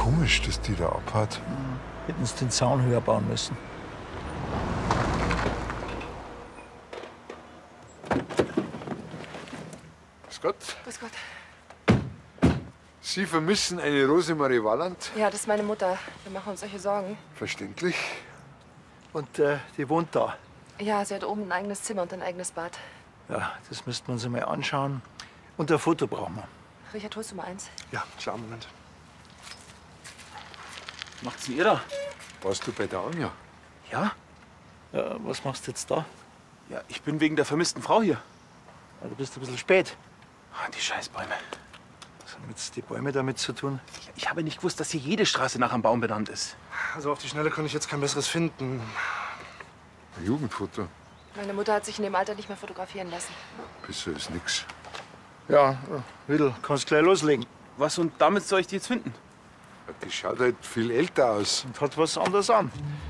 Komisch, dass die da abhaut. Hätten sie den Zaun höher bauen müssen. Grüß Gott. Grüß Gott. Sie vermissen eine Rosemarie Walland? Ja, das ist meine Mutter. Wir machen uns solche Sorgen. Verständlich. Und die wohnt da. Ja, sie hat oben ein eigenes Zimmer und ein eigenes Bad. Ja, das müssten wir uns einmal anschauen. Und ein Foto brauchen wir. Richard, holst du mal eins? Ja, klar, Moment. Macht's denn ihr da? Warst du bei der Anja? Ja? Ja, was machst du jetzt da? Ja, ich bin wegen der vermissten Frau hier. Ja, du bist ein bisschen spät. Ah, die Scheißbäume. Was haben jetzt die Bäume damit zu tun? Ich habe nicht gewusst, dass hier jede Straße nach einem Baum benannt ist. Also auf die Schnelle konnte ich jetzt kein besseres finden. Ein Jugendfoto. Meine Mutter hat sich in dem Alter nicht mehr fotografieren lassen. Besser ist nix. Ja, Widl, kannst gleich loslegen. Was und damit soll ich die jetzt finden? Die schaut halt viel älter aus. Und hat was anderes an.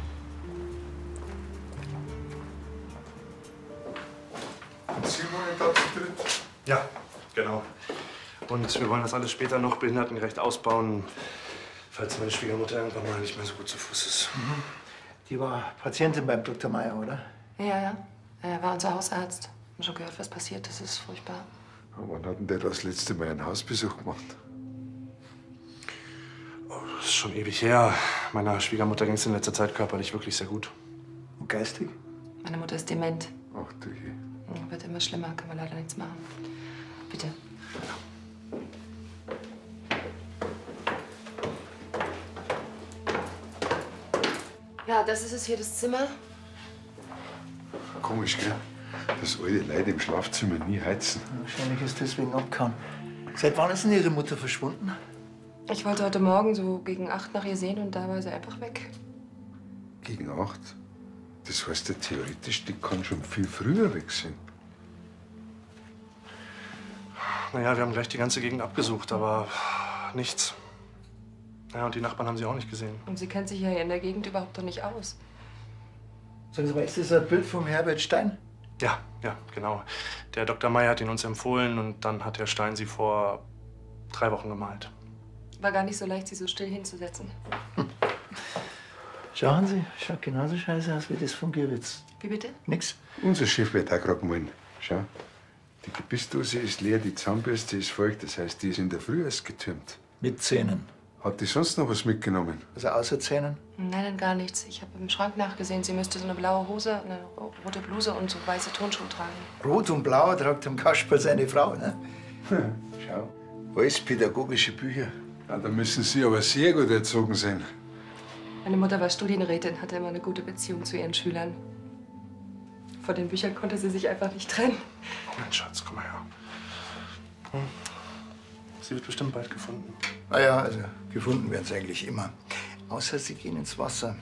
Simon da zu dritt. Ja, genau. Und wir wollen das alles später noch behindertengerecht ausbauen, falls meine Schwiegermutter irgendwann mal nicht mehr so gut zu Fuß ist. Die war Patientin beim Dr. Meier, oder? Ja. Er war unser Hausarzt. Ich hab schon gehört, was passiert. Das ist furchtbar. Wann hat denn der das letzte Mal einen Hausbesuch gemacht? Das ist schon ewig her. Meiner Schwiegermutter ging es in letzter Zeit körperlich wirklich sehr gut. Und geistig? Meine Mutter ist dement. Ach du je. Wird immer schlimmer, kann man leider nichts machen. Bitte. Ja, das ist es hier, das Zimmer. Komisch, gell? Dass alte Leute im Schlafzimmer nie heizen. Wahrscheinlich ist deswegen abgehauen. Seit wann ist denn Ihre Mutter verschwunden? Ich wollte heute Morgen so gegen 8 nach ihr sehen und da war sie einfach weg. Gegen 8? Das heißt ja theoretisch, die kann schon viel früher weg sein. Naja, wir haben gleich die ganze Gegend abgesucht, aber nichts. Ja, und die Nachbarn haben sie auch nicht gesehen. Und sie kennt sich ja hier in der Gegend überhaupt noch nicht aus. Sagen Sie mal, ist das ein Bild vom Herbert Stein? Ja, genau. Der Dr. Meier hat ihn uns empfohlen und dann hat Herr Stein sie vor 3 Wochen gemalt. War gar nicht so leicht, sie so still hinzusetzen. Schauen Sie, schaut genauso scheiße aus wie das von Gewitz. Wie bitte? Nix. Unser Chef wird auch gerade malen. Schau. Die Gebissdose ist leer, die Zahnbürste ist feucht. Das heißt, die ist in der Früh erst getürmt. Mit Zähnen. Hat die sonst noch was mitgenommen? Also außer Zähnen? Nein, gar nichts. Ich habe im Schrank nachgesehen, sie müsste so eine blaue Hose, eine rote Bluse und so weiße Turnschuhe tragen. Rot und Blau tragt dem Kasperl seine Frau, ne? Schau. Alles pädagogische Bücher. Ja, da müssen Sie aber sehr gut erzogen sein. Meine Mutter war Studienrätin, hatte immer eine gute Beziehung zu ihren Schülern. Von den Büchern konnte sie sich einfach nicht trennen. Moment, Schatz, komm mal her. Sie wird bestimmt bald gefunden. Naja, also gefunden werden sie eigentlich immer. Außer sie gehen ins Wasser.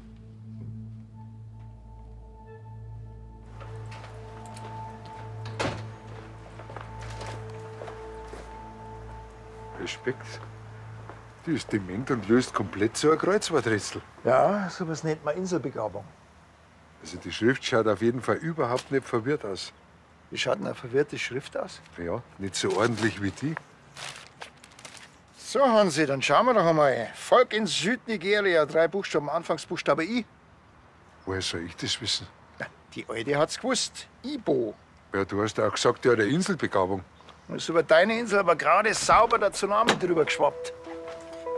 Respekt. Die ist dement und löst komplett so ein Kreuzworträtsel. Ja, sowas nennt man Inselbegabung. Also die Schrift schaut auf jeden Fall überhaupt nicht verwirrt aus. Wie schaut denn eine verwirrte Schrift aus? Ja, nicht so ordentlich wie die. So, Hansi, dann schauen wir doch einmal. Volk in Südnigeria, 3 Buchstaben, Anfangsbuchstabe I. Woher soll ich das wissen? Na, die Alte hat's gewusst. Ibo. Ja, du hast ja auch gesagt, die hat eine Inselbegabung. Da ist über deine Insel aber gerade sauber der Tsunami drüber geschwappt.